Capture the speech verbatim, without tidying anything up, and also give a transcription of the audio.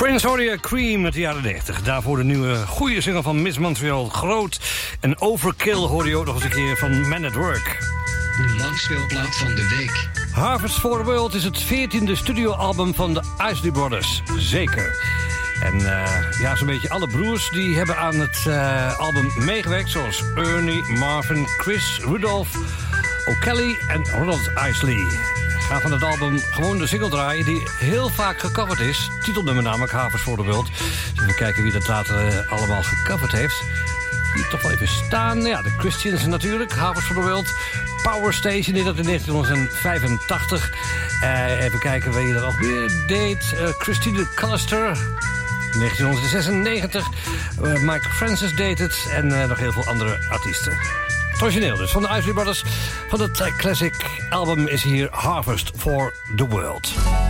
Prince hoorde je Cream uit de jaren negentig. Daarvoor de nieuwe goede single van Miss Montreal, Groot. En Overkill hoorde je ook nog eens een keer van Man at Work. De langspeelplaat van de week. Harvest for the World is het veertiende studioalbum van de Isley Brothers. Zeker. En uh, ja, zo'n beetje alle broers die hebben aan het uh, album meegewerkt. Zoals Ernie, Marvin, Chris, Rudolph, O'Kelly en Ronald Isley. Gaan van het album gewoon de single draaien die heel vaak gecoverd is. Titelnummer namelijk, Harvest for the World. Dus even kijken wie dat later uh, allemaal gecoverd heeft. Die toch wel even staan. Ja, de Christians natuurlijk, Harvest for the World. Power Station deed dat in negentien vijfentachtig. Uh, even kijken wie dat nog meer deed. Uh, Christine Callister, negentien zesennegentig. Uh, Mike Francis deed het. En uh, nog heel veel andere artiesten. Het origineel dus van de Isley Brothers. Van het uh, classic album is hier Harvest for the World.